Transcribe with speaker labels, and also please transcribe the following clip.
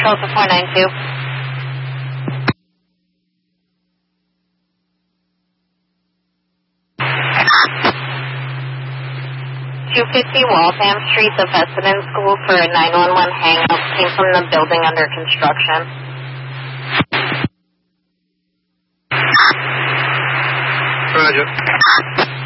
Speaker 1: Delta 492. 250 Waltham Street, the Fessenden School for a 911 hang-up came from the building under construction.
Speaker 2: Roger.